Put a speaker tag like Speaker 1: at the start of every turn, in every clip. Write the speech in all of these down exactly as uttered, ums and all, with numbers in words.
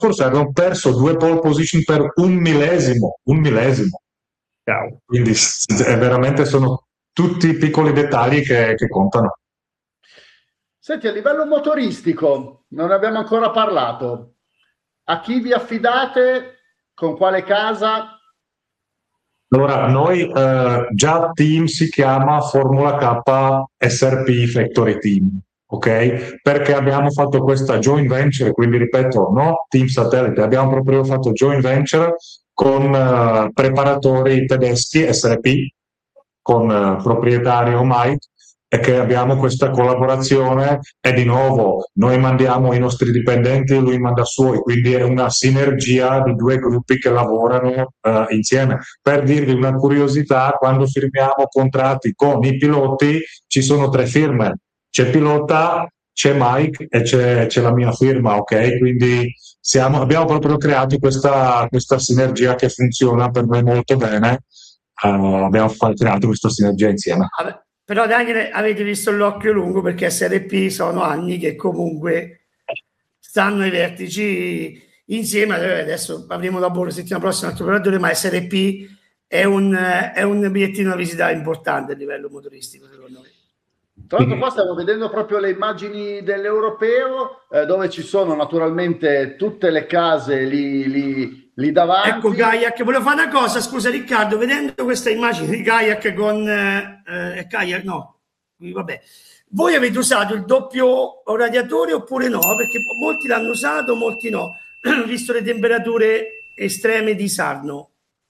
Speaker 1: scorso avevano perso due pole position per un millesimo, un millesimo.
Speaker 2: Ciao.
Speaker 1: Quindi è veramente sono tutti piccoli dettagli che, che contano.
Speaker 3: Senti, a livello motoristico, non ne abbiamo ancora parlato. A chi vi affidate? Con quale casa?
Speaker 1: Allora, noi eh, già team si chiama Formula K S R P Factory Team, ok? Perché abbiamo fatto questa joint venture, quindi ripeto, no team satellite, abbiamo proprio fatto joint venture con eh, preparatori tedeschi S R P, con eh, proprietario Mike, e che abbiamo questa collaborazione e di nuovo noi mandiamo i nostri dipendenti e lui manda i suoi, quindi è una sinergia di due gruppi che lavorano uh, insieme. Per dirvi una curiosità, quando firmiamo contratti con i piloti ci sono tre firme, c'è pilota, c'è Mike e c'è, c'è la mia firma, ok? Quindi siamo, abbiamo proprio creato questa, questa sinergia che funziona per noi molto bene. Uh, abbiamo creato questa sinergia insieme.
Speaker 4: Però Daniele, avete visto l'occhio lungo, perché S R P sono anni che comunque stanno ai vertici insieme. Adesso avremo dopo la settimana prossima un altro operatore, ma S R P è un, è un bigliettino da visita importante a livello motoristico, secondo me.
Speaker 3: Tra l'altro qua stiamo vedendo proprio le immagini dell'Europeo, eh, dove ci sono naturalmente tutte le case lì, lì, lì davanti.
Speaker 4: Ecco Kayak, volevo fare una cosa, scusa Riccardo, vedendo questa immagine di Kayak con... Eh, Kayak, no, vabbè. Voi avete usato il doppio radiatore oppure no? Perché molti l'hanno usato, molti no, visto le temperature estreme di Sarno.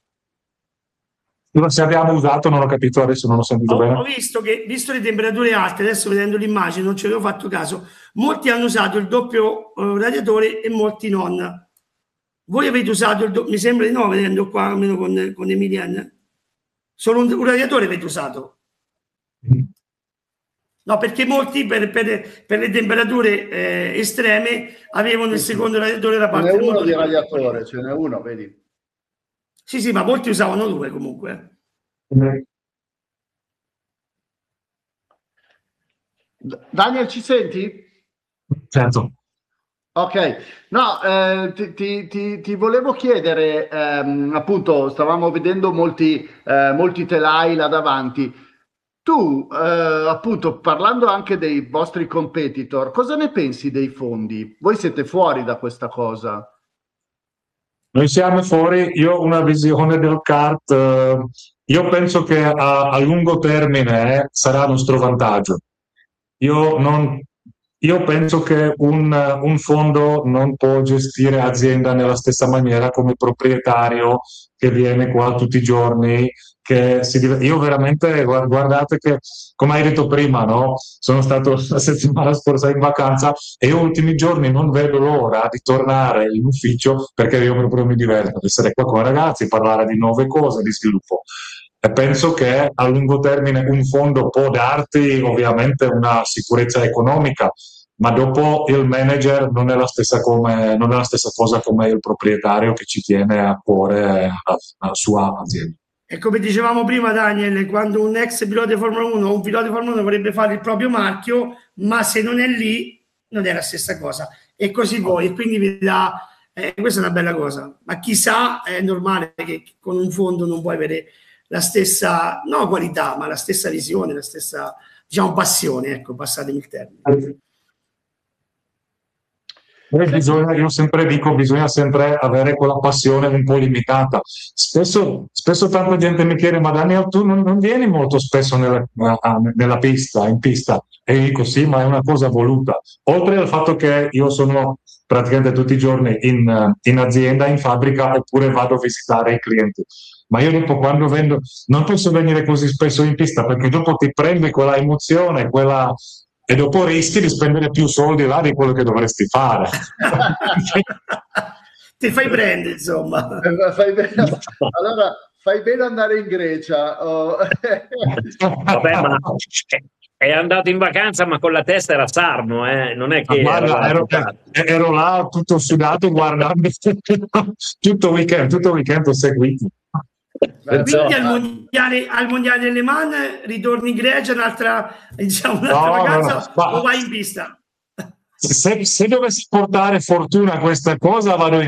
Speaker 1: Se abbiamo usato, non ho capito, adesso non ho sentito
Speaker 4: ho,
Speaker 1: bene.
Speaker 4: Ho visto che, visto le temperature alte, adesso vedendo l'immagine, non ci avevo fatto caso, molti hanno usato il doppio uh, radiatore e molti non. Voi avete usato il doppio, mi sembra di no, vedendo qua almeno con, con Emilian. Solo un, un radiatore avete usato? Mm. No, perché molti per, per, per le temperature eh, estreme avevano il secondo radiatore da parte
Speaker 3: del
Speaker 4: motore.
Speaker 3: Ce n'è uno di radiatore, ce n'è uno, vedi?
Speaker 4: Sì, sì, ma molti usavano due comunque.
Speaker 3: Daniel, ci senti?
Speaker 1: Certo.
Speaker 3: Ok, no, eh, ti, ti, ti, ti volevo chiedere, ehm, appunto, stavamo vedendo molti, eh, molti telai là davanti. Tu, eh, appunto, parlando anche dei vostri competitor, cosa ne pensi dei fondi? Voi siete fuori da questa cosa?
Speaker 1: Noi siamo fuori, io ho una visione del kart, eh, io penso che a, a lungo termine eh, sarà a nostro vantaggio. Io, non, io penso che un, un fondo non può gestire azienda nella stessa maniera come il proprietario che viene qua tutti i giorni. Che si, io veramente, guardate che, come hai detto prima, no? Sono stato la settimana scorsa in vacanza e io ultimi giorni non vedo l'ora di tornare in ufficio perché io proprio mi diverto, essere qua con i ragazzi, parlare di nuove cose, di sviluppo. E penso che a lungo termine un fondo può darti ovviamente una sicurezza economica, ma dopo il manager non è la stessa, come, non è la stessa cosa come il proprietario che ci tiene a cuore la, la sua azienda.
Speaker 4: E come dicevamo prima, Daniel, quando un ex pilota di Formula uno o un pilota di Formula uno vorrebbe fare il proprio marchio, ma se non è lì non è la stessa cosa. E così voi, e quindi vi dà, eh, questa è una bella cosa. Ma chissà, è normale che con un fondo non puoi avere la stessa, no qualità, ma la stessa visione, la stessa, diciamo, passione, ecco, passatemi il termine.
Speaker 1: Bisogna, io sempre dico, bisogna sempre avere quella passione un po' limitata. Spesso, spesso tanta gente mi chiede, ma Daniel, tu non, non vieni molto spesso nella, nella pista, in pista? E io dico sì, ma è una cosa voluta. Oltre al fatto che io sono praticamente tutti i giorni in, in azienda, in fabbrica, oppure vado a visitare i clienti. Ma io dopo quando vendo, non posso venire così spesso in pista, perché dopo ti prende quella emozione, quella... e dopo rischi di spendere più soldi là di quello che dovresti fare.
Speaker 4: Ti fai prendere, insomma.
Speaker 3: Fai bene, allora fai bene andare in Grecia. Oh.
Speaker 2: Vabbè, ma è andato in vacanza, ma con la testa era Sarno, eh? Non è che
Speaker 1: guarda, ero, ero là tutto sudato guardando tutto il weekend, tutto il weekend ho seguito.
Speaker 4: Quindi al mondiale, al mondiale delle Man ritorni in Grecia, un'altra, diciamo, un'altra
Speaker 1: no,
Speaker 4: vacanza,
Speaker 1: no, no.
Speaker 4: o vai in pista?
Speaker 1: Se, se dovessi portare fortuna a questa cosa vado in